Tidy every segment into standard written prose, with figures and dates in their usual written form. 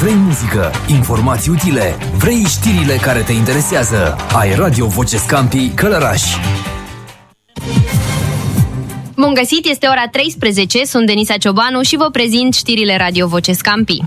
Vrei muzică, informații utile, vrei știrile care te interesează. Ai Radio Voce Scampi Călăraș. Bun găsit, este ora 13, sunt Denisa Ciobanu și vă prezint știrile Radio Voce Scampi.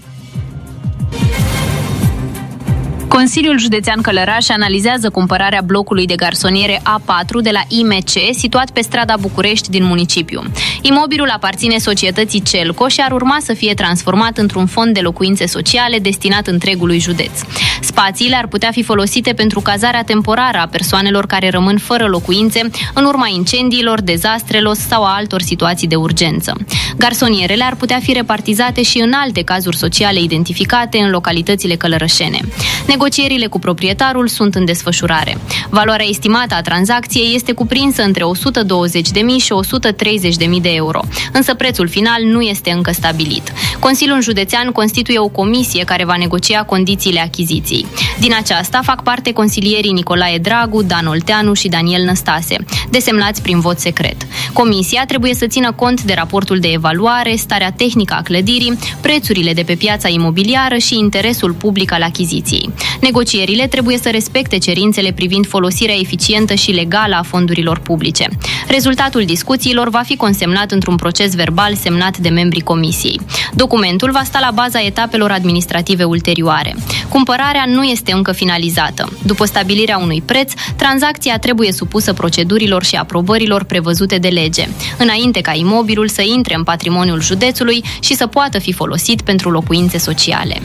Consiliul Județean Călăraș analizează cumpărarea blocului de garsoniere A4 de la IMC, situat pe strada București din municipiu. Imobilul aparține societății Celco și ar urma să fie transformat într-un fond de locuințe sociale destinat întregului județ. Spațiile ar putea fi folosite pentru cazarea temporară a persoanelor care rămân fără locuințe în urma incendiilor, dezastrelor sau a altor situații de urgență. Garsonierele ar putea fi repartizate și în alte cazuri sociale identificate în localitățile călărășene. Negocierile cu proprietarul sunt în desfășurare. Valoarea estimată a tranzacției este cuprinsă între 120.000 și 130.000 de euro, însă prețul final nu este încă stabilit. Consiliul Județean constituie o comisie care va negocia condițiile achiziției. Din aceasta fac parte consilierii Nicolae Dragu, Dan Olteanu și Daniel Năstase, desemnați prin vot secret. Comisia trebuie să țină cont de raportul de evaluare, starea tehnică a clădirii, prețurile de pe piața imobiliară și interesul public al achiziției. Negocierile trebuie să respecte cerințele privind folosirea eficientă și legală a fondurilor publice. Rezultatul discuțiilor va fi consemnat într-un proces verbal semnat de membrii comisiei. Documentul va sta la baza etapelor administrative ulterioare. Cumpărarea nu este încă finalizată. După stabilirea unui preț, tranzacția trebuie supusă procedurilor și aprobărilor prevăzute de lege, înainte ca imobilul să intre în patrimoniul județului și să poată fi folosit pentru locuințe sociale.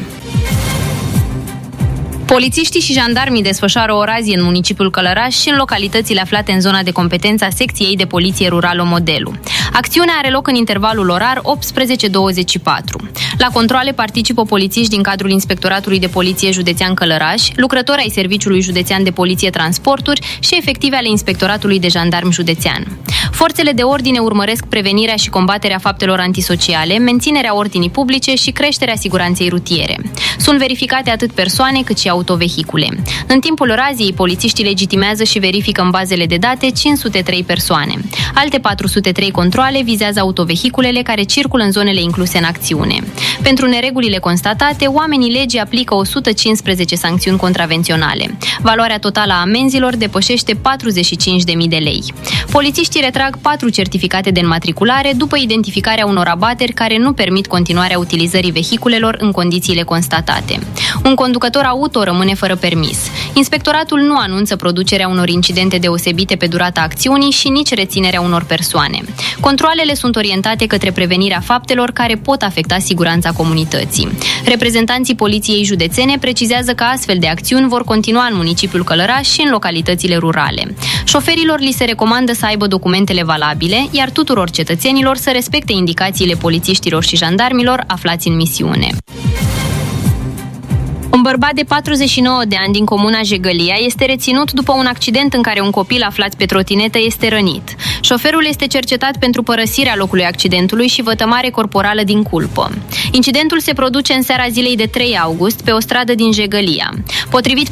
Polițiștii și jandarmii desfășoară o razie în municipiul Călăraș și în localitățile aflate în zona de competență a secției de poliție rurală Modelu. Acțiunea are loc în intervalul orar 18-24. La controale participă polițiști din cadrul Inspectoratului de Poliție Județean Călăraș, lucrători ai Serviciului Județean de Poliție Transporturi și efective ale Inspectoratului de Jandarmi Județean. Forțele de ordine urmăresc prevenirea și combaterea faptelor antisociale, menținerea ordinii publice și creșterea siguranței rutiere. Sunt verificate atât persoane cât și autovehicule. În timpul raziei, polițiștii legitimează și verifică în bazele de date 503 persoane. Alte 403 controale vizează autovehiculele care circulă în zonele incluse în acțiune. Pentru neregulile constatate, oamenii legii aplică 115 sancțiuni contravenționale. Valoarea totală a amenzilor depășește 45.000 de lei. Polițiștii retrag 4 certificate de înmatriculare după identificarea unor abateri care nu permit continuarea utilizării vehiculelor în condițiile constatate. Un conducător auto rămâne fără permis. Inspectoratul nu anunță producerea unor incidente deosebite pe durata acțiunii și nici reținerea unor persoane. Controalele sunt orientate către prevenirea faptelor care pot afecta siguranța comunității. Reprezentanții Poliției Județene precizează că astfel de acțiuni vor continua în municipiul Călăraș și în localitățile rurale. Șoferilor li se recomandă să aibă documentele valabile, iar tuturor cetățenilor să respecte indicațiile polițiștilor și jandarmilor aflați în misiune. Un bărbat de 49 de ani din comuna Jegălia este reținut după un accident în care un copil aflat pe trotinetă este rănit. Șoferul este cercetat pentru părăsirea locului accidentului și vătămare corporală din culpă. Incidentul se produce în seara zilei de 3 august pe o stradă din Jegălia. Potrivit